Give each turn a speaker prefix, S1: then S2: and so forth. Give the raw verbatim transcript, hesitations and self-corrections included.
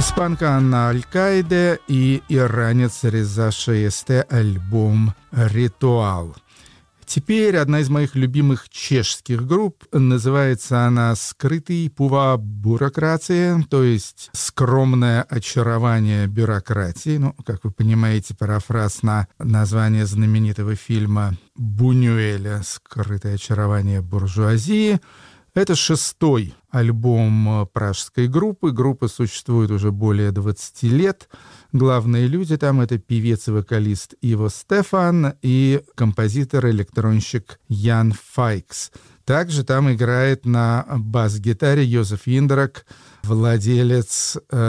S1: Испанка Анна Алькаиде и иранец Реза Шаесте, альбом «Ритуал». Теперь одна из моих любимых чешских групп. Называется она «Скрытый пува бюрократии», то есть «Скромное очарование бюрократии». Ну, как вы понимаете, парафраз на название знаменитого фильма Бунюэля «Скрытое очарование буржуазии». Это шестой альбом пражской группы. Группа существует уже более двадцати лет. Главные люди там — это певец и вокалист Иво Стефан и композитор-электронщик Ян Файкс. Также там играет на бас-гитаре Йозеф Индрак, владелец